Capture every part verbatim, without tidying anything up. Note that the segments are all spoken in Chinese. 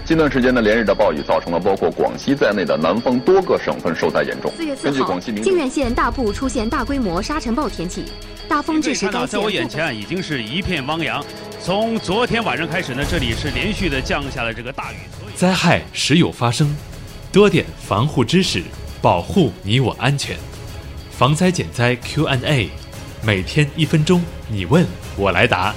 近段时间呢，连日的暴雨造成了包括广西在内的南方多个省份受灾严重。 四月四号，靖远县大部出现大规模沙尘暴天气，大风致使该县。 在我眼前已经是一片汪洋。从昨天晚上开始呢，这里是连续的降下了这个大雨。 灾害时有发生，多点防护知识，保护你我安全。防灾减灾 Q and A， 每天一分钟，你问我来答。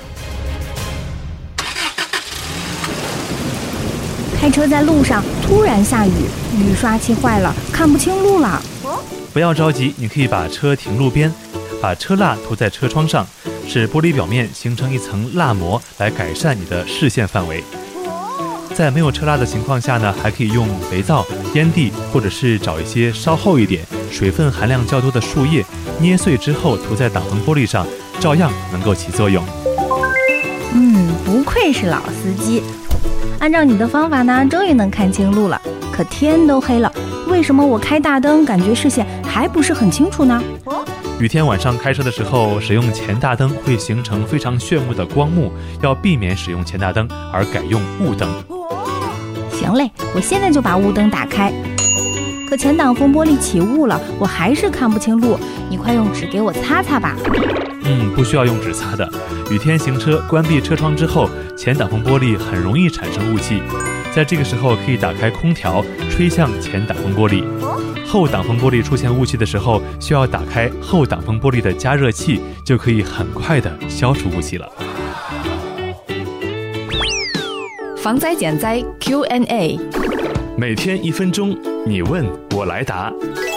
开车在路上，突然下雨，雨刷器坏了，看不清路了。 不要着急，你可以把车停路边，把车蜡涂在车窗上，使玻璃表面形成一层蜡膜，来改善你的视线范围。在没有车蜡的情况下呢，还可以用肥皂、烟蒂，或者是找一些稍厚一点、水分含量较多的树叶，捏碎之后涂在挡风玻璃上，照样能够起作用。 嗯，不愧是老司机。按照你的方法呢，终于能看清路了。可天都黑了，为什么我开大灯感觉视线还不是很清楚呢？ 雨天晚上开车的时候，使用前大灯会形成非常炫目的光幕，要避免使用前大灯，而改用雾灯。 行嘞，我现在就把雾灯打开。可前挡风玻璃起雾了，我还是看不清路，你快用纸给我擦擦吧。 嗯，不需要用纸擦的。雨天行车，关闭车窗之后，前挡风玻璃很容易产生雾气，在这个时候可以打开空调，吹向前挡风玻璃。后挡风玻璃出现雾气的时候，需要打开后挡风玻璃的加热器，就可以很快的消除雾气了。 防灾减灾 Q and A， 每天一分钟，你问我来答。